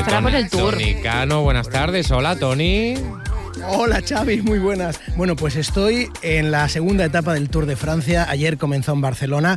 estará por el Tour. Toni Cano, buenas tardes. Hola, Toni. Hola, Xavi, muy buenas. Bueno, pues estoy en la segunda etapa del Tour de Francia. Ayer comenzó en Barcelona.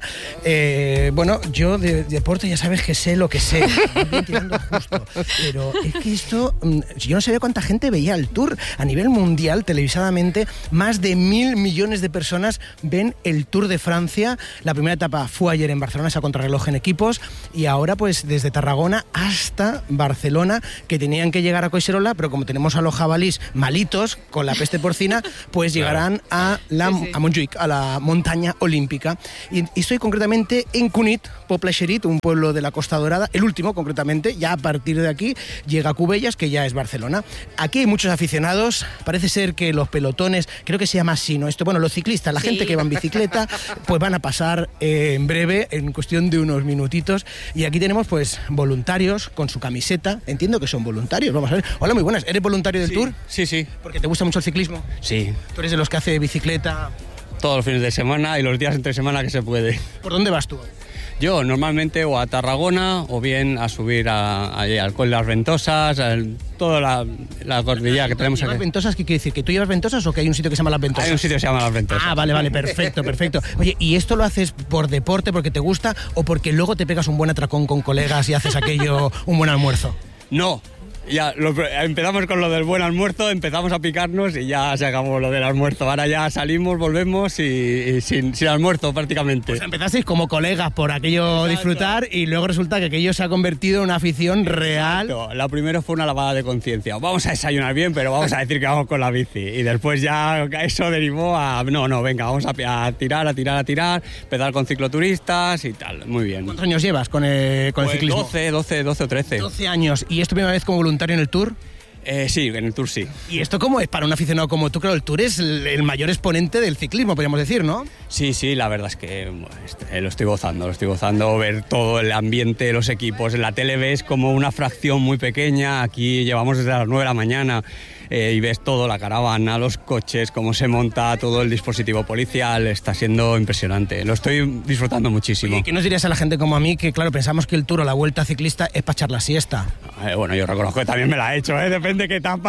Bueno, yo de deporte ya sabes que sé lo que sé. Voy tirando justo. Pero es que esto... Yo no sabía cuánta gente veía el Tour. A nivel mundial, televisadamente, más de 1.000 millones de personas ven el Tour de Francia. La primera etapa fue ayer en Barcelona, esa contrarreloj en equipos. Y ahora, pues, desde Tarragona hasta Barcelona, que tenían que llegar a Collserola, pero como tenemos a los jabalís malitos, con la peste porcina, pues llegarán a Montjuïc, a la montaña olímpica. Y estoy concretamente en Cunit, Poble-Xerit, un pueblo de la Costa Dorada, el último concretamente. Ya a partir de aquí llega Cubellas, que ya es Barcelona. Aquí hay muchos aficionados, parece ser que los pelotones, creo que se llama así, ¿no? Esto, bueno, los ciclistas, la gente que va en bicicleta, pues van a pasar en breve, en cuestión de unos minutitos. Y aquí tenemos pues voluntarios con su camiseta, entiendo que son voluntarios, vamos a ver. Hola, muy buenas, ¿eres voluntario del Tour? Sí. ¿Porque te gusta mucho el ciclismo? Sí. ¿Tú eres de los que hace bicicleta? Todos los fines de semana y los días entre semana que se puede. ¿Por dónde vas tú? Yo normalmente o a Tarragona o bien a subir al Coll de las Ventosas, toda la cordillera que tenemos aquí. ¿Las Ventosas qué quiere decir? ¿Que tú llevas Ventosas o que hay un sitio que se llama Las Ventosas? Hay un sitio que se llama Las Ventosas. Ah, vale, perfecto. Oye, ¿y esto lo haces por deporte, porque te gusta o porque luego te pegas un buen atracón con colegas y haces aquello un buen almuerzo? No. Ya empezamos con lo del buen almuerzo, empezamos a picarnos y ya se acabó lo del almuerzo. Ahora ya salimos, volvemos y sin almuerzo prácticamente. Pues empezasteis como colegas por aquello disfrutar y luego resulta que aquello se ha convertido en una afición real. Exacto. La primera fue una lavada de conciencia. Vamos a desayunar bien, pero vamos a decir que vamos con la bici. Y después ya eso derivó a... No, venga, vamos a tirar, empezar con cicloturistas y tal. Muy bien. ¿Cuántos años llevas con el ciclismo? 12 o 13. 12 años. ¿Y es tu primera vez como voluntario en el Tour? Sí, en el Tour sí. ¿Y esto cómo es para un aficionado como tú? Claro, el Tour es el mayor exponente del ciclismo, podríamos decir, ¿no? Sí, la verdad es que lo estoy gozando, ver todo el ambiente, los equipos. En la tele ves como una fracción muy pequeña, aquí llevamos desde las 9 de la mañana y ves todo, la caravana, los coches, cómo se monta todo el dispositivo policial, está siendo impresionante. Lo estoy disfrutando muchísimo. ¿Y qué nos dirías a la gente como a mí que, claro, pensamos que el Tour o la Vuelta Ciclista es para echar la siesta? Bueno, yo reconozco que también me la he hecho, depende qué etapa.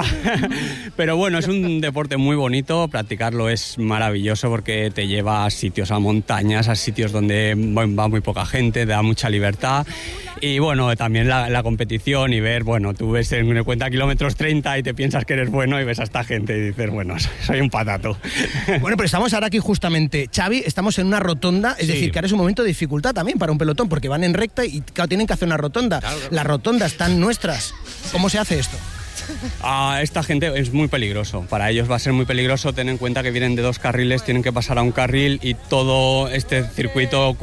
Pero bueno, es un deporte muy bonito, practicarlo es maravilloso porque te lleva a sitios, a montañas, a sitios donde va muy poca gente, te da mucha libertad. Y bueno, también la competición y ver, bueno, tú ves en cuenta kilómetros 30 y te piensas que eres bueno y ves a esta gente y dices, bueno, soy un patato. Bueno, pero estamos ahora aquí justamente, Xavi, estamos en una rotonda, es decir, que ahora es un momento de dificultad también para un pelotón, porque van en recta y claro, tienen que hacer una rotonda. Claro. Las rotondas están nuestras. ¿Cómo se hace esto? Esta gente es muy peligroso, para ellos va a ser muy peligroso. Ten en cuenta que vienen de 2 carriles, tienen que pasar a un carril y todo este circuito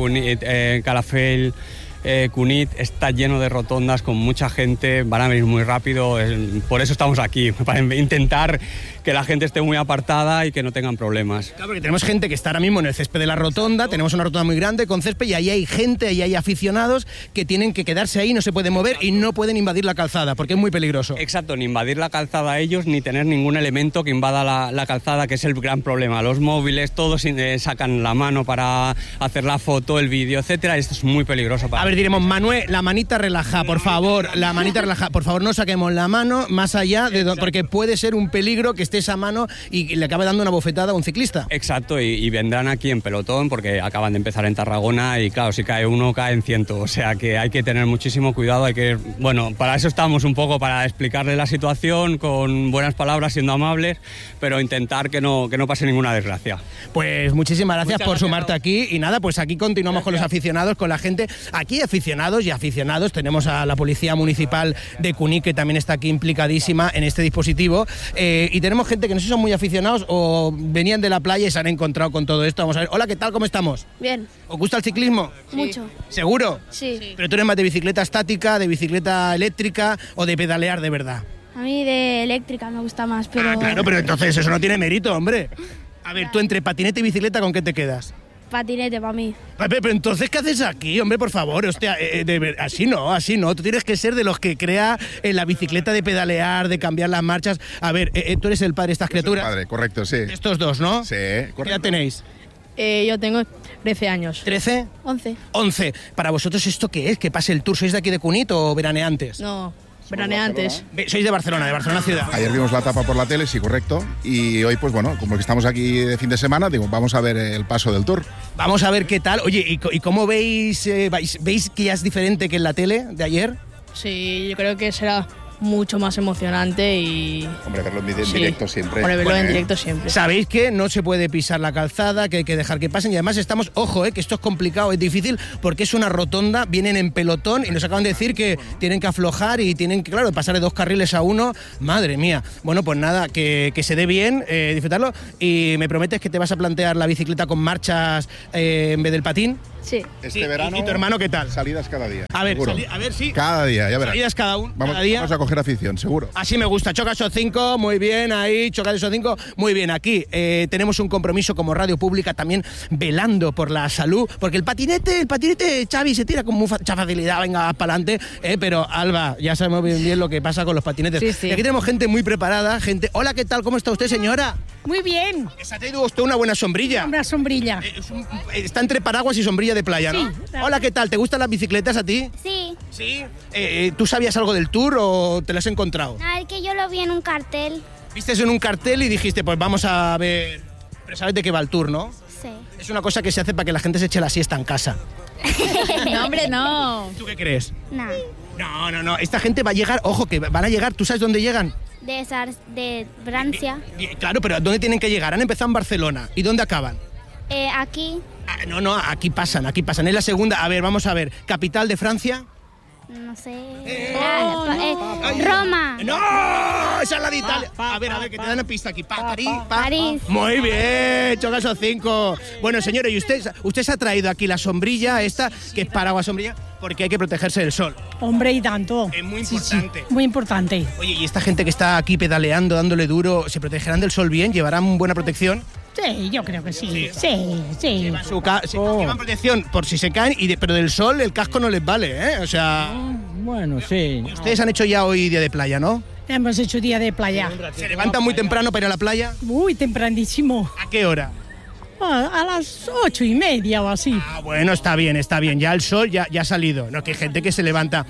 Calafell, Cunit está lleno de rotondas con mucha gente, van a venir muy rápido, por eso estamos aquí, para intentar que la gente esté muy apartada y que no tengan problemas. Claro, porque tenemos gente que está ahora mismo en el césped de la rotonda, tenemos una rotonda muy grande con césped y ahí hay gente, ahí hay aficionados que tienen que quedarse ahí, no se pueden mover y no pueden invadir la calzada porque es muy peligroso. Exacto, ni invadir la calzada ellos, ni tener ningún elemento que invada la calzada, que es el gran problema. Los móviles, todos sacan la mano para hacer la foto, el vídeo, etcétera. Esto es muy peligroso para... A ver, diremos, Manuel, la manita relaja, por favor, la manita relaja. Por favor, no saquemos la mano más allá, porque puede ser un peligro que esté esa mano y le acabe dando una bofetada a un ciclista. Exacto, y vendrán aquí en pelotón porque acaban de empezar en Tarragona y claro, si cae uno, caen 100. O sea que hay que tener muchísimo cuidado, bueno, para eso estamos un poco, para explicarle la situación con buenas palabras, siendo amables, pero intentar que no pase ninguna desgracia. Pues muchísimas gracias por sumarte aquí y nada, pues aquí continuamos con los aficionados, con la gente. Aquí aficionados y aficionados, tenemos a la Policía Municipal de Cunit que también está aquí implicadísima en este dispositivo y tenemos gente que no sé si son muy aficionados o venían de la playa y se han encontrado con todo esto. Vamos a ver, hola, ¿qué tal? ¿Cómo estamos? Bien. ¿Os gusta el ciclismo? Mucho. ¿Seguro? Sí. ¿Pero tú eres más de bicicleta estática, de bicicleta eléctrica o de pedalear de verdad? A mí de eléctrica me gusta más, pero... Ah, claro, pero entonces eso no tiene mérito, hombre. A ver, tú entre patinete y bicicleta, ¿con qué te quedas? Patinete para mí. Pero entonces, ¿qué haces aquí, hombre, por favor? Hostia, así no. Tú tienes que ser de los que crea en la bicicleta de pedalear, de cambiar las marchas. A ver, tú eres el padre de estas criaturas. Padre, correcto, sí. Estos dos, ¿no? Sí, correcto. ¿Qué edad tenéis? Yo tengo 13 años. ¿13? 11. 11. ¿Para vosotros esto qué es? ¿Que pase el Tour? ¿Sois de aquí de Cunit o veraneantes? No, veraneantes. Sois de Barcelona ciudad. Ayer vimos la etapa por la tele, sí, correcto. Y hoy, pues bueno, como que estamos aquí de fin de semana, digo, vamos a ver el paso del Tour. Vamos a ver qué tal. Oye, ¿y cómo veis? ¿Veis que ya es diferente que en la tele de ayer? Sí, yo creo que será mucho más emocionante y... Hombre, verlo en directo siempre. Hombre, verlo Bueno, en directo siempre. Sabéis que no se puede pisar la calzada, que hay que dejar que pasen, y además estamos, ojo, que esto es complicado, es difícil, porque es una rotonda, vienen en pelotón y nos acaban de decir que tienen que aflojar y tienen que, claro, pasar de 2 carriles a 1, madre mía. Bueno, pues nada, que se dé bien, disfrutarlo, y me prometes que te vas a plantear la bicicleta con marchas en vez del patín. Sí. Este verano. ¿Y tu hermano qué tal? Salidas cada día. A ver, seguro. a ver si... Cada día, ya verás. Salidas cada Vamos día. a coger afición, seguro. Así me gusta, choca esos 5, muy bien, ahí, choca esos 5, muy bien. Aquí tenemos un compromiso como radio pública también velando por la salud, porque el patinete, Xavi, se tira con mucha facilidad, venga, para adelante, pero Alba, ya sabemos bien lo que pasa con los patinetes. Sí, sí. Y aquí tenemos gente muy preparada, gente... Hola, ¿qué tal? ¿Cómo está usted, señora? Muy bien, Se ha traído usted una buena sombrilla. una sombrilla. Está entre paraguas y sombrilla de playa, ¿no? Sí, claro. Hola, ¿qué tal? ¿Te gustan las bicicletas a ti? Sí. Sí. ¿Tú sabías algo del Tour o te lo has encontrado? A ver, que yo lo vi en un cartel. Viste en un cartel y dijiste, pues vamos a ver... Pero sabes de qué va el Tour, ¿no? Sí. Es una cosa que se hace para que la gente se eche la siesta en casa. No, hombre, no. ¿Tú qué crees? No. No. Esta gente va a llegar, ojo, que van a llegar, ¿tú sabes dónde llegan? De Francia. Claro, pero ¿dónde tienen que llegar? Han empezado en Barcelona. ¿Y dónde acaban? Aquí. No, aquí pasan. Es la segunda. A ver, vamos a ver. ¿Capital de Francia? No sé. Roma. ¡No! Esa es la de Italia. A ver, que te dan una pista aquí. París. Muy bien, choca esos 5. Bueno, señores, ¿y usted se ha traído aquí la sombrilla esta, que es paraguas sombrilla, porque hay que protegerse del sol? Hombre, y tanto. Es muy Sí, importante. sí, muy importante. Oye, ¿y esta gente que está aquí pedaleando, dándole duro, se protegerán del sol bien? ¿Llevarán buena protección? Sí, yo creo que sí. Sí. Llevan protección por si se caen, pero del sol el casco no les vale, ¿eh? O sea... Bueno, sí. Ustedes han hecho ya hoy día de playa, ¿no? Hemos hecho día de playa. ¿Se levantan muy temprano para ir a la playa? Muy tempranísimo. ¿A qué hora? A las 8:30 o así. Ah, bueno, está bien. Ya el sol ya ha salido. No, que hay gente que se levanta.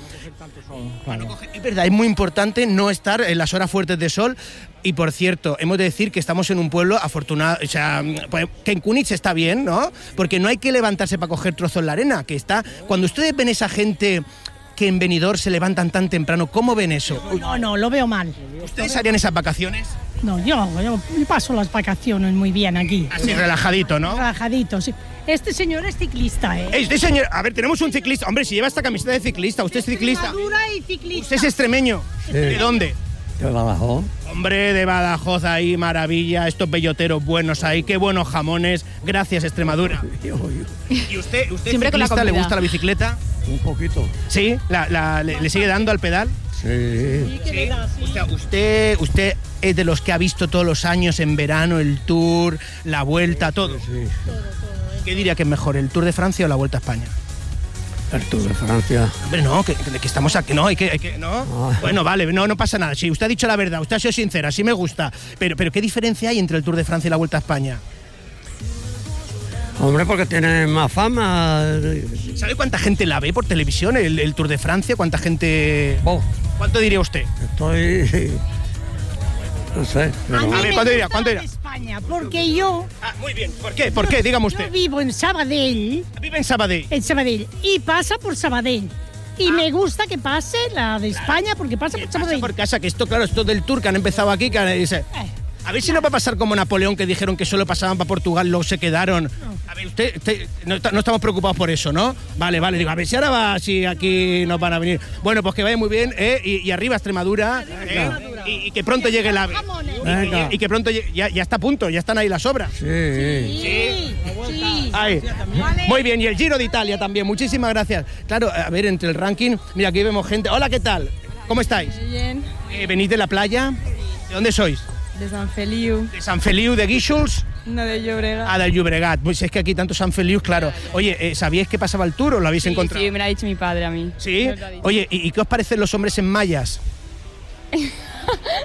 Es verdad, es muy importante no estar en las horas fuertes de sol. Y por cierto, hemos de decir que estamos en un pueblo afortunado, o sea, pues, que en Kunitz está bien, ¿no? Porque no hay que levantarse para coger trozos en la arena, que está... Cuando ustedes ven esa gente que en Benidorm se levantan tan temprano, ¿cómo ven eso? No, lo veo mal. ¿Ustedes harían esas vacaciones? No, yo paso las vacaciones muy bien aquí. Así, relajadito, ¿no? Relajadito, sí. Este señor es ciclista, ¿eh? Este señor, a ver, tenemos un ciclista. Hombre, si lleva esta camiseta de ciclista, usted es ciclista. Extremadura y ciclista. ¿Usted es extremeño? Sí. ¿De dónde? ¿De Badajoz? Hombre, de Badajoz ahí, maravilla, estos belloteros buenos ahí, qué buenos jamones. Gracias, Extremadura. ¿Y usted Siempre con la ciclista, le comida. gusta la bicicleta? Un poquito. ¿Sí? ¿Le sigue dando al pedal? Sí. Sí. O sea, usted es de los que ha visto todos los años en verano el Tour, la Vuelta, todo. Sí. ¿Qué diría que es mejor, el Tour de Francia o la Vuelta a España? El Tour de Francia. Hombre, no, que estamos aquí, no, hay que, ¿no? Ah. Bueno, vale, no pasa nada. Sí, usted ha dicho la verdad, usted ha sido sincera, sí me gusta. Pero ¿qué diferencia hay entre el Tour de Francia y la Vuelta a España? Hombre, porque tiene más fama. ¿Sabe cuánta gente la ve por televisión, el Tour de Francia? ¿Cuánta gente...? Oh, ¿Cuánto diría usted? estoy... No sé. Pero... A mí A ver, me ¿cuánto diría? gusta ¿Cuánto la diría? de España, porque yo Muy bien. ¿Por qué? ¿Por qué? Dígame usted. Yo vivo en Sabadell, Vive en Sabadell. y pasa por Sabadell. Y me gusta que pase la de España porque pasa por Pasa Sabadell. por casa, que esto, claro, esto del Tour que han empezado aquí, que dice... A ver si no va a pasar como Napoleón, que dijeron que solo pasaban para Portugal, luego se quedaron. A ver, usted no estamos preocupados por eso, ¿no? Vale, digo, a ver si ahora va, si aquí nos van a venir. Bueno, pues que vaya muy bien, y arriba Extremadura, y que pronto llegue el AVE. Venga. Y que pronto ya está a punto, ya están ahí las obras. Sí. Sí. Ahí. Muy bien, y el Giro de Italia también, muchísimas gracias. Claro, a ver, entre el ranking, mira, aquí vemos gente. Hola, ¿qué tal? ¿Cómo estáis? Bien. ¿Venís de la playa? ¿De dónde sois? De San Feliu, ¿De Sant Feliu de Guíxols? no de Llobregat. Ah, del Llobregat. Pues es que aquí tanto Sant Feliu, claro. Oye, ¿sabíais que pasaba el Tour o lo habéis encontrado? Sí, me lo ha dicho mi padre a mí. ¿Sí? Me lo ha dicho. Oye, ¿y qué os parecen los hombres en mallas?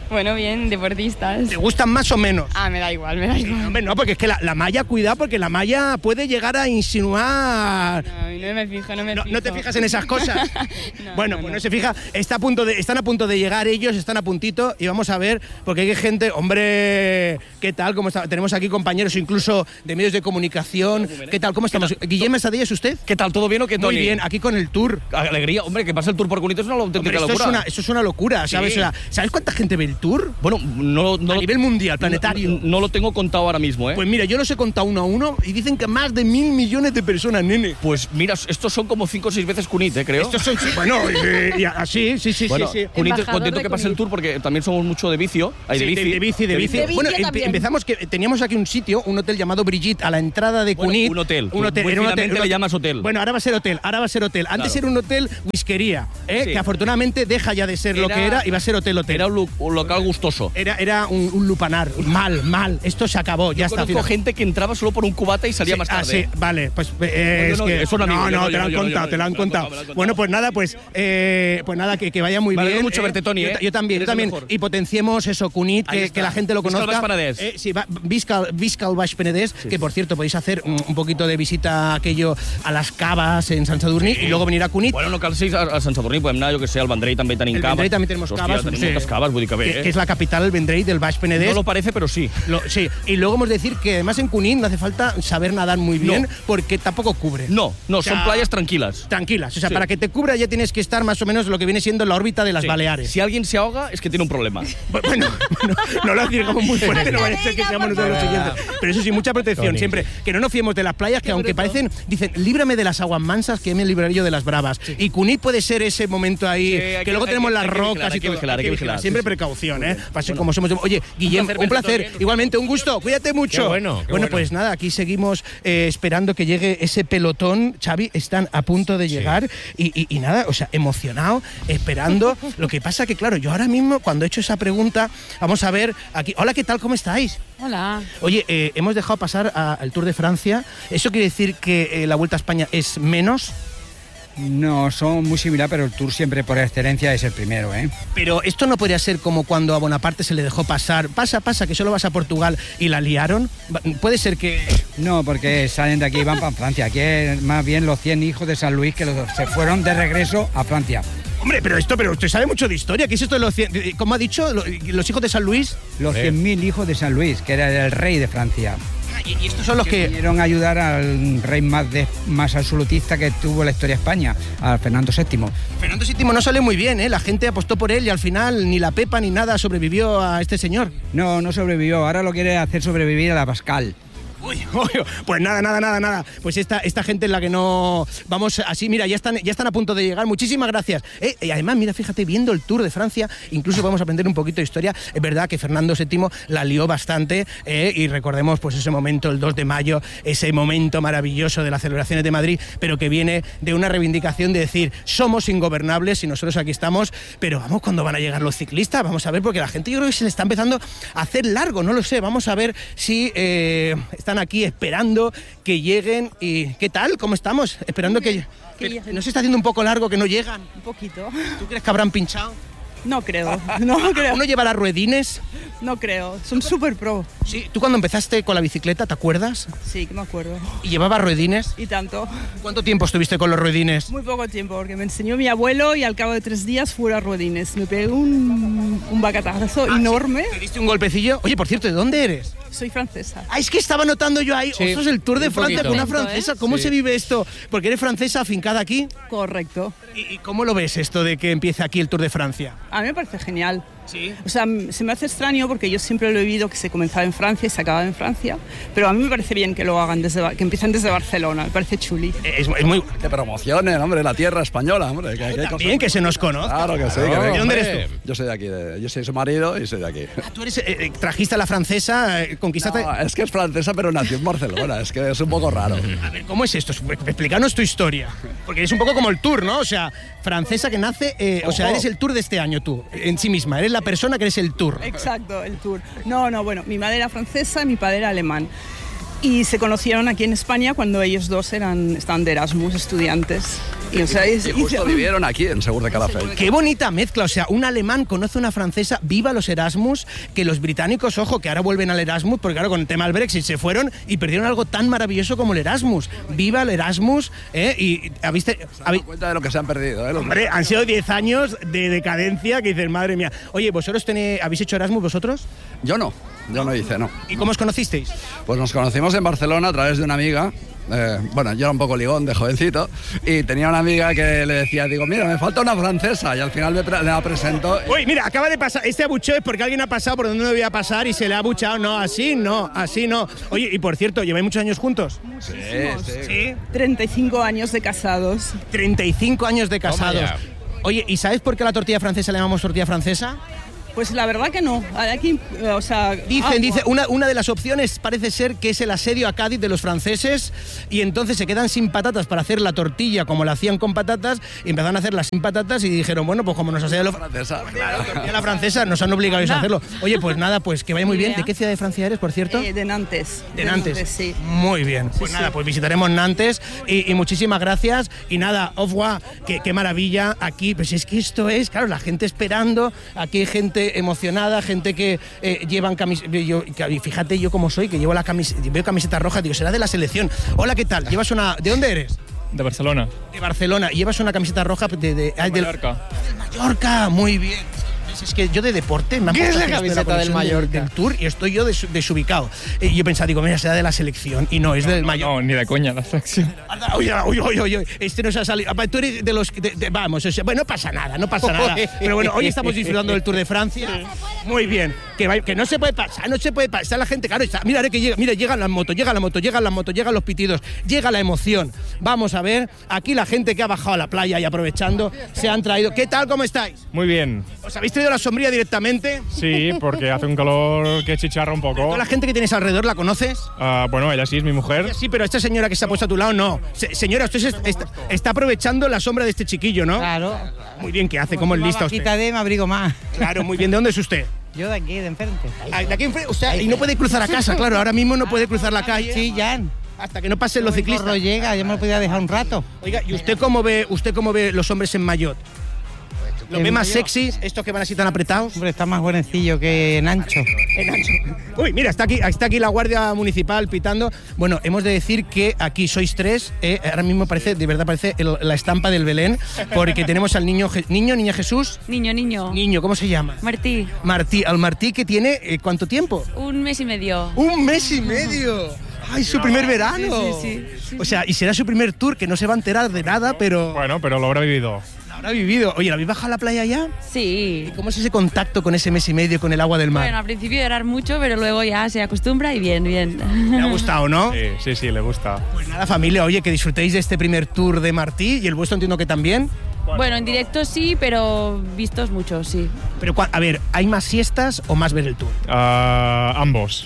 Bueno, bien, deportistas. ¿Te gustan más o menos? Ah, me da igual, me da igual. Hombre, no, porque es que la malla, cuidado, porque la malla puede llegar a insinuar... No me fijo, no me fijo. ¿No te fijas en esas cosas? Bueno, pues no se fija. Están a punto de llegar ellos, están a puntito y vamos a ver, porque hay gente, hombre, ¿qué tal? ¿Cómo está? Tenemos aquí compañeros incluso de medios de comunicación. ¿Qué tal? ¿Cómo estamos? Guillem Sadilla, ¿es usted? ¿Qué tal? ¿Todo bien o qué, Toni? Muy bien, aquí con el tour. Alegría, hombre, que pase el tour por Cunit es una auténtica locura. Esto es una locura, ¿sabes? Sí. O sea, ¿sabes cuánta gente ve el tour? Bueno, a nivel mundial, planetario. No lo tengo contado ahora mismo, ¿eh? Pues mira, yo los he contado uno a uno y dicen que más de 1.000 millones de personas, nene. Pues mira, estos son como 5 o 6 veces Cunit, creo. Estos son, bueno, así, sí. Bueno, sí. Cunit, contento que pase el tour porque también somos mucho de vicio. De bici. Bueno, empezamos que teníamos aquí un sitio, un hotel llamado Brigitte, a la entrada de Cunit. Un hotel. Un hotel. Muy finamente le llamas hotel. Bueno, ahora va a ser hotel. Antes era un hotel whiskería, Sí. que afortunadamente deja ya de ser lo que era y va a ser hotel. Era un local gustoso. Era un lupanar. Mal. Esto se acabó, ya está. Conozco gente que entraba solo por un cubata y salía más tarde. Sí, vale, pues es que... Eso te lo han contado. Bueno, pues nada, que vaya muy bien. Me alegro mucho verte, Toni, Yo también. Y potenciemos eso, Cunit, que la gente lo conozca. Visca el Baix Penedès. Sí, Visca el Baix Penedès, que por cierto podéis hacer un poquito de visita aquello a las caves en Sant Sadurní y luego venir a Cunit. Bueno, no cal ser a Sant Sadurní, podem anar, jo que sé, al Vendrell també tenim caves. El Vendrell també tenemos caves. Tenim moltes caves, vull dir que bé. Que es la capital, el Vendrell, del Baix Penedès. No lo parece, pero sí. Sí, y luego hemos de decir que además en Cunit no hace falta saber nadar muy bien porque tampoco cubre. No, son playas tranquilas. Tranquilas, o sea, para que te cubra ya tienes que estar más o menos lo que viene siendo la órbita de las Baleares. Si alguien se ahoga es que tiene un problema. Bueno, no lo digamos muy fuerte, no vaya a ser que seamos nosotros los siguientes. Pero eso sí, mucha protección siempre. Que no nos fiemos de las playas, que aunque parecen, dicen, líbrame de las aguas mansas, que me libraré yo de las bravas. Y Cunit puede ser ese momento ahí, que luego tenemos las rocas y todo. Hay que vigilar. Siempre precaución, ¿eh? Como somos. Oye, Guillem, un placer. Igualmente, un gusto. Cuídate mucho. Bueno, pues nada, aquí seguimos esperando que llegue ese pelotón. Xavi, están a punto de llegar y nada, o sea, emocionado, esperando. Lo que pasa que, claro, yo ahora mismo, cuando he hecho esa pregunta, vamos a ver aquí. Hola, ¿qué tal? ¿Cómo estáis? Hola. Oye, hemos dejado pasar al Tour de Francia. ¿Eso quiere decir que la Vuelta a España es menos? No, son muy similares, pero el Tour siempre por excelencia es el primero, ¿eh? Pero esto no podría ser como cuando a Bonaparte se le dejó pasar. Pasa, que solo vas a Portugal y la liaron. Puede ser que... No, porque salen de aquí y van para Francia. Aquí es más bien los 100 hijos de San Luis que se fueron de regreso a Francia. Hombre, pero usted sabe mucho de historia. ¿Qué es esto de los 100? ¿Cómo ha dicho? ¿Los hijos de San Luis? Los 100.000 hijos de San Luis, que era el rey de Francia. Y estos son los que vinieron a ayudar al rey más absolutista que tuvo la historia de España, a Fernando VII. Fernando VII no salió muy bien, ¿eh? La gente apostó por él y al final ni la Pepa ni nada sobrevivió a este señor. No sobrevivió. Ahora lo quiere hacer sobrevivir a la Pascal. Uy, pues nada. Pues esta gente en la que no... Vamos así, mira, ya están a punto de llegar. Muchísimas gracias. Y además, mira, fíjate, viendo el Tour de Francia, incluso vamos a aprender un poquito de historia. Es verdad que Fernando VII la lió bastante, y recordemos pues ese momento, el 2 de mayo, ese momento maravilloso de las celebraciones de Madrid, pero que viene de una reivindicación de decir, somos ingobernables y nosotros aquí estamos, pero vamos, ¿cuándo van a llegar los ciclistas? Vamos a ver, porque la gente yo creo que se le está empezando a hacer largo, no lo sé. Vamos a ver si están aquí esperando que lleguen. ¿Y qué tal? ¿Cómo estamos? Esperando que ¿no se está haciendo un poco largo que no llegan? Un poquito. ¿Tú crees que habrán pinchado? No creo. ¿Uno lleva las ruedines? No creo. Son súper pro. Sí. ¿Tú cuando empezaste con la bicicleta, te acuerdas? Sí, que me acuerdo. ¿Y llevabas ruedines? Y tanto. ¿Cuánto tiempo estuviste con los ruedines? Muy poco tiempo, porque me enseñó mi abuelo y al cabo de 3 días fuera ruedines. Me pegué un bacatazo enorme. ¿Sí? ¿Te diste un golpecillo? Oye, por cierto, ¿de dónde eres? Soy francesa. Es que estaba notando yo ahí, Sí, eso es el Tour de Francia con una poquito. francesa. ¿Cómo se vive esto? Porque eres francesa afincada aquí. Correcto. ¿Y cómo lo ves esto de que empiece aquí el Tour de Francia? A mí me parece genial. Sí. O sea, se me hace extraño porque yo siempre lo he vivido que se comenzaba en Francia y se acababa en Francia, pero a mí me parece bien que lo hagan que empiecen desde Barcelona, me parece chuli. Es muy... Que promocionen, hombre, la tierra española, hombre. También que se nos conozca. Claro que sí. Claro, ¿de dónde eres tú? Yo soy de aquí, yo soy su marido y soy de aquí. Tú eres, trajiste a la francesa, conquistaste... No, es que es francesa, pero nació en Barcelona, es que es un poco raro. A ver, ¿cómo es esto? Explícanos tu historia. Porque es un poco como el Tour, ¿no? O sea, francesa que nace... o sea, eres el Tour de este año tú, en sí misma. Eres la persona que eres el Tour. Exacto, el Tour. No, bueno, mi madre era francesa y mi padre era alemán. Y se conocieron aquí en España cuando ellos dos estaban de Erasmus, estudiantes. Y, o sea, Y justo vivieron aquí, en Segur de Calafell. Qué bonita mezcla, o sea, un alemán conoce a una francesa, viva los Erasmus, que los británicos, ojo, que ahora vuelven al Erasmus, porque claro, con el tema del Brexit se fueron y perdieron algo tan maravilloso como el Erasmus. Viva el Erasmus, y ¿habéis cuenta de lo que se han perdido, los Hombre, han sido 10 años de decadencia que dices, madre mía. Oye, ¿vosotros habéis hecho Erasmus vosotros? Yo no hice, no. ¿Y cómo os conocisteis? Pues nos conocimos en Barcelona a través de una amiga. Bueno, yo era un poco ligón de jovencito y tenía una amiga que le decía, digo, mira, me falta una francesa, y al final me la presentó. Uy, mira, acaba de pasar, este abucheo es porque alguien ha pasado por donde no debía pasar y se le ha abuchado. No, así no. Oye, y por cierto, ¿lleváis muchos años juntos? Sí. 35 años de casados. 35 años de casados. Toma ya. Oye, ¿y sabes por qué a la tortilla francesa le llamamos tortilla francesa? Pues la verdad que no. Aquí, o sea, Dice, una de las opciones parece ser que es el asedio a Cádiz de los franceses, y entonces se quedan sin patatas para hacer la tortilla como la hacían con patatas, y empezaron a hacerlas sin patatas y dijeron, bueno, pues como nos asedia la francesa, nos han obligado a hacerlo. Oye, pues nada, pues que vaya muy bien. ¿De qué ciudad de Francia eres, por cierto? De Nantes. De Nantes, sí. Muy bien. Pues nada, pues visitaremos Nantes y muchísimas gracias. Y nada, au revoir, qué maravilla aquí. Pues es que esto es, claro, la gente esperando, aquí hay gente emocionada, gente que llevan camisetas. Fíjate yo cómo soy, que llevo veo camisetas rojas, digo, será de la selección. Hola, ¿qué tal? ¿Llevas una? ¿De dónde eres? De Barcelona. De Barcelona. ¿Llevas una camiseta roja de Mallorca? Mallorca, muy bien. Es que yo de deporte me han ¿Qué es puesto la esto de camiseta del conexión Mallorca? del Tour, y estoy yo desubicado. Y yo pensaba, digo, mira, será de la selección, y no, es del Mallorca. No, ni de coña, la selección. Oye, este nos ha salido. Tú eres de los vamos, o sea, bueno, no pasa nada. Pero bueno, hoy estamos disfrutando del Tour de Francia. Muy bien. Que no se puede pasar, Está la gente, claro, mira que llegan las motos, llegan los pitidos, llega la emoción. Vamos a ver, aquí la gente que ha bajado a la playa y aprovechando, se han traído. ¿Qué tal? ¿Cómo estáis? Muy bien. ¿Os habéis traído la sombrilla directamente? Sí, porque hace un calor que chicharra un poco. ¿Toda la gente que tienes alrededor la conoces? Bueno, ella sí es mi mujer. Sí, pero esta señora que se ha puesto a tu lado, no. Señora, usted está aprovechando la sombra de este chiquillo, ¿no? Claro. Muy bien, ¿qué hace? ¿Cómo es lista usted? Me abrigo más. Claro, muy bien. ¿De dónde es usted? Yo de aquí, de enfrente. De aquí enfrente, o sea, y no puede cruzar a casa, claro, ahora mismo no puede cruzar la calle. Sí, ya. Hasta que no pasen los ciclistas. El llega, ya me lo podía dejar un rato. Oiga, ¿y usted cómo ve los hombres en maillot? ¿Lo ve más sexy, estos que van así tan apretados? Hombre, está más buenecillo que en ancho. Uy, mira, está aquí la Guardia Municipal pitando. Bueno, hemos de decir que aquí sois tres. Ahora mismo parece la estampa del Belén, porque tenemos al niña Jesús. Niño. Niño, ¿cómo se llama? Martí. Al Martí, que tiene, ¿cuánto tiempo? 1 mes y medio. ¡1 mes y medio! ¡Ay, su primer verano! Sí. O sea, y será su primer tour, que no se va a enterar de nada, pero... Bueno, pero lo habrá vivido. Oye, ¿la habéis bajado a la playa ya? Sí. ¿Y cómo es ese contacto con ese mes y medio con el agua del mar? Bueno, al principio llorar mucho, pero luego ya se acostumbra y bien. ¿Le ha gustado, no? Sí, le gusta. Pues nada, familia, oye, que disfrutéis de este primer tour de Martí, y el vuestro entiendo que también. Bueno, en directo sí, pero vistos muchos, sí. Pero, a ver, ¿hay más siestas o más ver el tour? Ambos.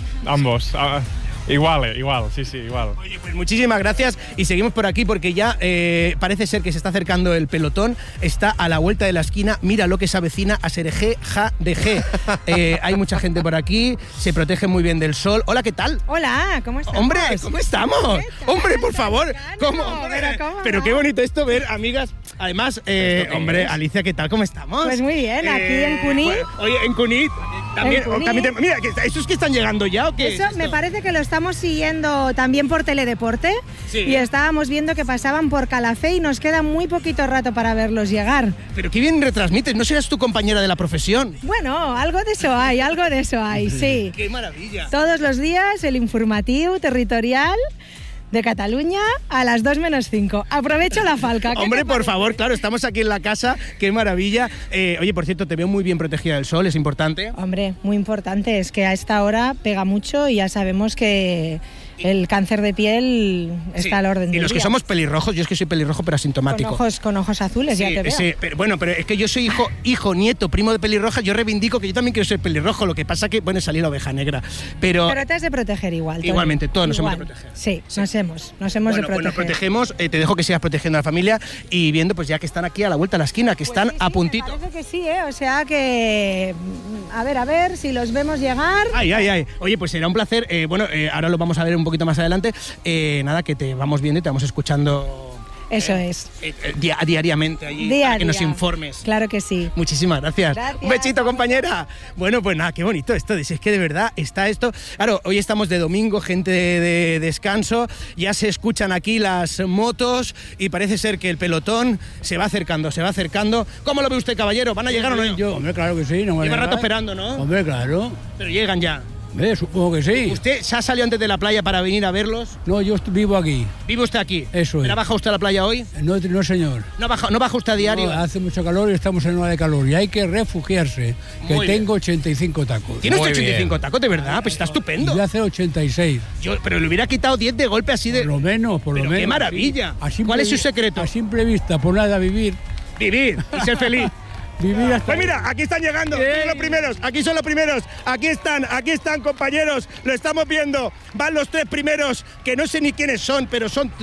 Igual, sí, igual. Oye, pues muchísimas gracias, y seguimos por aquí porque ya parece ser que se está acercando el pelotón, está a la vuelta de la esquina, mira lo que se avecina a Serejé, ja de G. Hay mucha gente por aquí, se protege muy bien del sol. Hola, ¿qué tal? Hola, ¿cómo estamos? Hombre, ¿cómo estamos? Hombre, por favor. ¿Cómo? Pero qué bonito esto ver, amigas. Además, hombre, Alicia, ¿qué tal? ¿Cómo estamos? Pues muy bien, aquí en Cunit. Oye, en Cunit. También, mira, ¿esos que están llegando ya o qué? Eso me parece que lo estamos siguiendo también por Teledeporte. Sí. Y estábamos viendo que pasaban por Calafell y nos queda muy poquito rato para verlos llegar. Pero qué bien retransmites, ¿no serás tu compañera de la profesión? Bueno, algo de eso hay, sí. ¡Qué maravilla! Todos los días el informativo territorial de Cataluña a las 2:05. Aprovecho la falca. Hombre, por favor, claro, estamos aquí en la casa, qué maravilla. Oye, por cierto, te veo muy bien protegida del sol, es importante. Hombre, muy importante, es que a esta hora pega mucho y ya sabemos que el cáncer de piel está al orden del día. Y los que somos pelirrojos, yo es que soy pelirrojo pero asintomático. Con ojos azules, ya te veo. Sí, pero es que yo soy hijo, nieto, primo de pelirroja, yo reivindico que yo también quiero ser pelirrojo, lo que pasa que, bueno, salí la oveja negra. Pero te has de proteger igual. Tony. Igualmente, todos nos hemos de proteger. Sí, nos hemos de proteger. Bueno, protegemos, te dejo que sigas protegiendo a la familia y viendo pues ya que están aquí a la vuelta de la esquina, que están a puntito. Me parece que sí, o sea que... A ver si los vemos llegar. Ay. Oye, pues será un placer. Ahora lo vamos a ver un poquito más adelante. Nada, que te vamos viendo y te vamos escuchando Eso es. Diariamente allí, Día para a que nos día. informes. Claro que sí. Muchísimas gracias. Gracias. Un besito, compañera. Bueno, pues nada, qué bonito esto. Es que de verdad está esto. Claro, hoy estamos de domingo, gente de descanso. Ya se escuchan aquí las motos y parece ser que el pelotón se va acercando, se va acercando. ¿Cómo lo ve usted, caballero? ¿Van a llegar o no? Yo, hombre, claro que sí. No me Lleva negar. rato esperando, ¿no? Hombre, claro. Pero llegan ya. Supongo que sí. ¿Usted se ha salido antes de la playa para venir a verlos? No, yo vivo aquí. ¿Vive usted aquí? Eso es. ¿Pero ha bajado usted a la playa hoy? No, señor. ¿No baja usted a diario? No, hace mucho calor y estamos en hora de calor y hay que refugiarse, que Muy bien. tengo 85 tacos. ¿Tiene usted Muy 85 bien. tacos, de verdad? Pues está estupendo. Y yo hace 86. Pero le hubiera quitado 10 de golpe así de... Por lo menos. Pero qué maravilla. ¿Cuál es su secreto? A simple vista, por nada, vivir. Vivir y ser feliz. Vivir hasta... Pues mira, aquí están llegando, aquí son los primeros, aquí están compañeros, lo estamos viendo, van los 3 primeros, que no sé ni quiénes son, pero son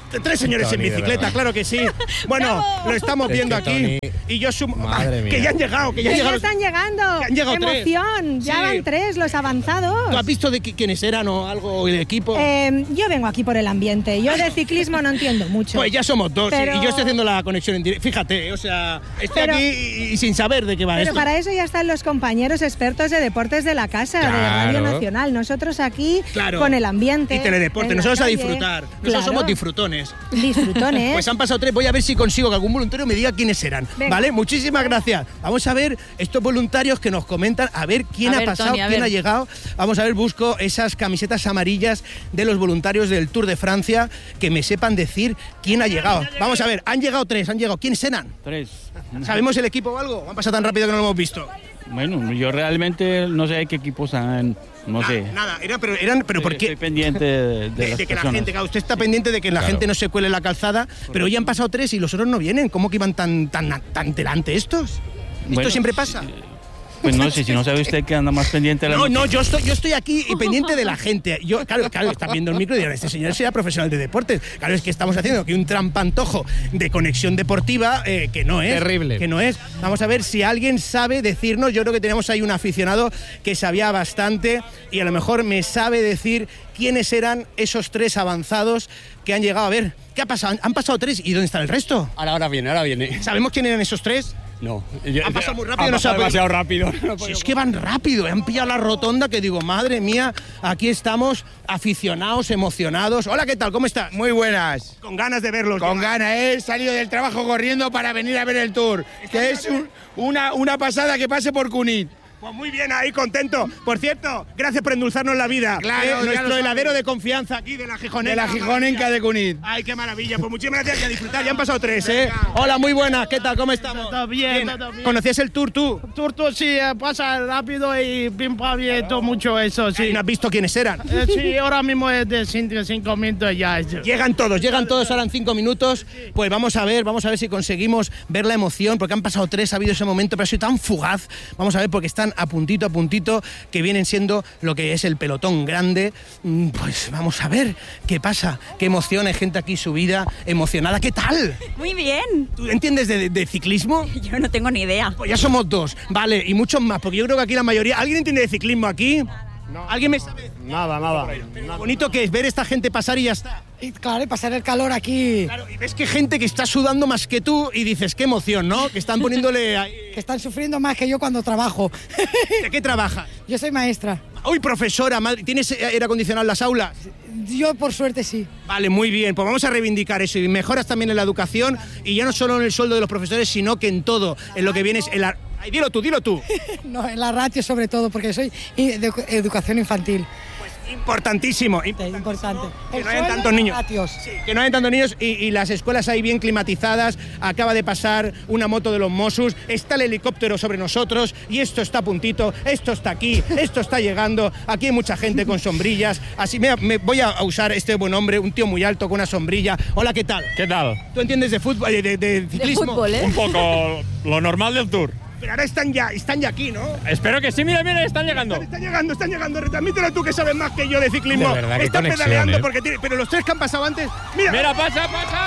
3 señores Tony, en de bicicleta, verdad. claro que sí. Bueno, lo estamos Es viendo que aquí Tony, y yo sumo... madre mía. Que ya han llegado, Que ya están llegando. Han llegado 3. Emoción. Ya Sí. van 3 los avanzados. ¿Tú has visto de quiénes eran o algo del equipo? Yo vengo aquí por el ambiente. Yo de ciclismo no entiendo mucho. Pues ya somos 2 Pero- y yo estoy haciendo la conexión en directo. Fíjate, o sea, estoy Pero- aquí y sin saber de qué va Pero esto. para eso ya están los compañeros expertos de deportes de la casa, de Radio Claro. Nacional. Nosotros aquí Claro. con el ambiente. Y teledeporte, en la nosotros a calle. disfrutar. Nosotros Claro. somos disfrutones. Disfrutones. Pues han pasado 3, voy a ver si consigo que algún voluntario me diga quiénes eran. Venga. ¿Vale? Muchísimas gracias. Vamos a ver estos voluntarios que nos comentan, a ver quién A ha ver, pasado, Tony, a quién ver. ha llegado. Vamos a ver, busco esas camisetas amarillas de los voluntarios del Tour de Francia que me sepan decir quién ha llegado. Vamos a ver, han llegado 3, han llegado. ¿Quiénes eran? 3. ¿Sabemos el equipo o algo? ¿Han pasado tan rápido que no lo hemos visto? Bueno, yo realmente no sé qué equipos han, no sé. Nada, eran, pero ¿por qué? Estoy pendiente de las De que la personas. gente, claro, usted está pendiente de que la Claro. gente no se cuele en la calzada, pero hoy han pasado 3 y los otros no vienen. ¿Cómo que iban tan delante estos? ¿Esto Bueno, siempre pasa? Pues no sé, si no sabe usted que anda más pendiente de la No, noticia. yo estoy aquí y pendiente de la gente. Yo, claro, están viendo el micro y dirán, este señor será profesional de deportes. Claro, es que estamos haciendo aquí un trampantojo de conexión deportiva que no es. Terrible. Que no es. Vamos a ver si alguien sabe decirnos. Yo creo que tenemos ahí un aficionado que sabía bastante y a lo mejor me sabe decir quiénes eran esos 3 avanzados que han llegado. A ver, ¿qué ha pasado? Han pasado 3 y ¿dónde está el resto? Ahora viene. ¿Sabemos quién eran esos 3? No. Han pasado muy rápido, Ha no se ha pasado podido- demasiado rápido. Si es que van rápido, han pillado la rotonda que digo, madre mía, aquí estamos aficionados, emocionados. Hola, ¿qué tal? ¿Cómo estás? Muy buenas. Con ganas de verlos. Con ganas, he salido del trabajo corriendo para venir a ver el Tour, que es una pasada que pase por Cunit. Pues muy bien, ahí contento. Por cierto, gracias por endulzarnos la vida. Claro, ya lo nuestro sabes. heladero de confianza aquí de la Gijonenca. De la Gijonenca de Cunit. Ay, qué maravilla. Pues muchísimas gracias y a disfrutar. Ya han pasado 3, ¿eh? Hola, muy buenas. ¿Qué tal? ¿Cómo estamos? Todo bien, todo bien. ¿Conocías el Tour tú? Tour sí, pasa rápido y pim pam y todo mucho eso, sí. ¿Y no has visto quiénes eran? Sí, ahora mismo es de 5 minutos ya. Llegan todos ahora en 5 minutos. Pues vamos a ver si conseguimos ver la emoción, porque han pasado 3, ha habido ese momento, pero ha sido tan fugaz. Vamos a ver, porque están a puntito, que vienen siendo lo que es el pelotón grande. Pues vamos a ver qué pasa, qué emoción, hay gente aquí subida, emocionada. ¿Qué tal? Muy bien. ¿Tú entiendes de ciclismo? Yo no tengo ni idea. Pues ya somos 2, vale, y muchos más, porque yo creo que aquí la mayoría... ¿Alguien entiende de ciclismo aquí? ¿Alguien me sabe? Nada. Bonito que es ver esta gente pasar y ya está. Y claro, y pasar el calor aquí. Claro, y ves que gente que está sudando más que tú y dices, qué emoción, ¿no? Que están poniéndole... ahí- Que están sufriendo más que yo cuando trabajo. ¿De qué trabajas? Yo soy maestra. Uy, profesora, madre, ¿tienes aire acondicionado en las aulas? Yo por suerte sí. Vale, muy bien, pues vamos a reivindicar eso y mejoras también en la educación y ya no solo en el sueldo de los profesores, sino que en todo, en lo que viene es... Ay, dilo tú. No, en la ratio sobre todo, porque soy de educación infantil. Importantísimo. Importante. Que El no hayan suelo tantos y niños. ratios. Que no hayan tantos niños y las escuelas ahí bien climatizadas. Acaba de pasar una moto de los Mossos, está el helicóptero sobre nosotros y esto está a puntito, esto está aquí, esto está llegando. Aquí hay mucha gente con sombrillas. Así me voy a usar este buen hombre, un tío muy alto con una sombrilla. Hola, ¿qué tal? ¿Qué tal? ¿Tú entiendes de fútbol, de ciclismo? De fútbol, ¿eh? Un poco lo normal del Tour. Pero ahora están ya aquí, ¿no? Espero que sí, mira, están llegando. Están llegando. Retransmítelo tú que sabes más que yo de ciclismo. De verdad, qué Están conexión, pedaleando ¿eh? porque pero los 3 que han pasado antes. Mira. Mira, pasa.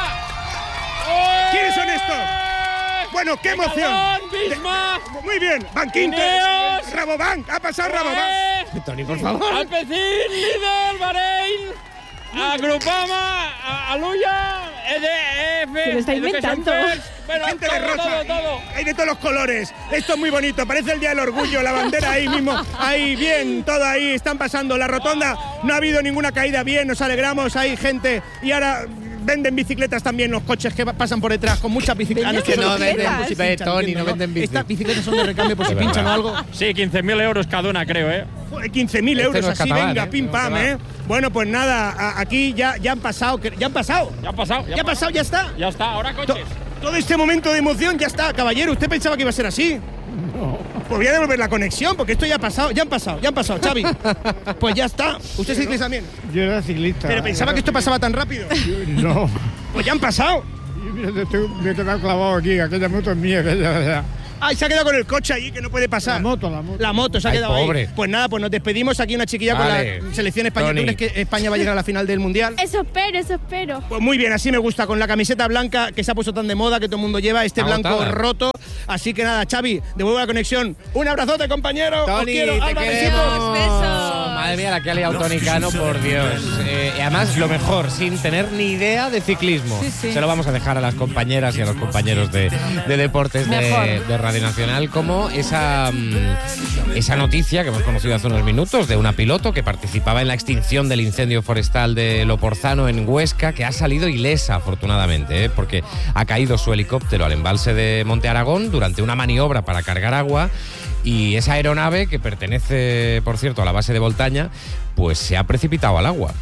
¿Quiénes son estos? Bueno, qué emoción. Bisma. Muy bien, Banquintes. Ineos. Rabobank, ha pasado Rabobank. Tony, por favor. Alpecin, líder, Bahrein, Grupama, Aluya, Se lo está inventando. Bueno, Gente de todo, rosa. todo. Hay de todos los colores. Esto es muy bonito. Parece el Día del Orgullo. La bandera ahí mismo. Ahí, bien, todo ahí. Están pasando. La rotonda. No ha habido ninguna caída. Bien, nos alegramos. Hay gente. Y ahora venden bicicletas también los coches que pasan por detrás con muchas bicicletas. Es que no venden, Tony, no venden bici. Estas bicicletas son de recambio por si Es pinchan o verdad. algo. Sí, 15.000 euros cada una, creo, ¿eh? Joder, 15.000 euros, no es así, catalán, venga, pim pam, ¿eh? Bueno, pues nada, aquí ya han pasado. ¿Ya han pasado? Ya ha pasado. ¿Ya ha pasado? ¿Ya está? Ya está, ahora coches. Todo este momento de emoción ya está. Caballero, ¿usted pensaba que iba a ser así? Pues voy a devolver la conexión, porque esto ya ha pasado. Ya han pasado, Xavi. Pues ya está. ¿Usted es ciclista también? Yo era ciclista. ¿Pero pensaba que esto pasaba tan rápido? No. Pues ya han pasado. Me he quedado clavado aquí, aquella moto es mía. Ay, se ha quedado con el coche ahí, que no puede pasar. La moto se ha Ay, quedado pobre. ahí. Pues nada, pues nos despedimos aquí una chiquilla Vale. con la selección española. Tony. ¿Tú crees que España va a llegar a la final del Mundial? Eso espero. Pues muy bien, así me gusta, con la camiseta blanca que se ha puesto tan de moda, que todo el mundo lleva, este blanco Agotada. roto. Así que nada, Xavi, devuelve la conexión. Un abrazote, compañero. Os Tony, quiero. te Alba, queremos. besitos. Madre mía, la que ha liado Tony Cano, por Dios. Y además, lo mejor, sin tener ni idea de ciclismo. Sí. Se lo vamos a dejar a las compañeras y a los compañeros de deportes de Radio Nacional, como esa noticia que hemos conocido hace unos minutos de una piloto que participaba en la extinción del incendio forestal de Loporzano en Huesca, que ha salido ilesa, afortunadamente, porque ha caído su helicóptero al embalse de Monte Aragón durante una maniobra para cargar agua. Y esa aeronave, que pertenece, por cierto, a la base de Voltaña, pues se ha precipitado al agua.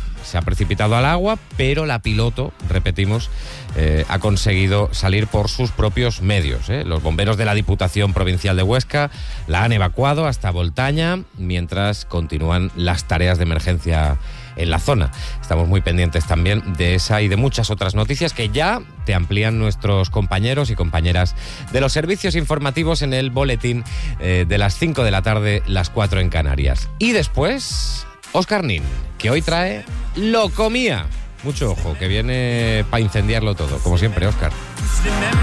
Pero la piloto, repetimos, ha conseguido salir por sus propios medios. Los bomberos de la Diputación Provincial de Huesca la han evacuado hasta Voltaña, mientras continúan las tareas de emergencia en la zona. Estamos muy pendientes también de esa y de muchas otras noticias que ya te amplían nuestros compañeros y compañeras de los servicios informativos en el boletín de las 5 de la tarde, las 4 en Canarias. Y después, Óscar Nin, que hoy trae Locomía. Mucho ojo, que viene para incendiarlo todo, como siempre, Óscar.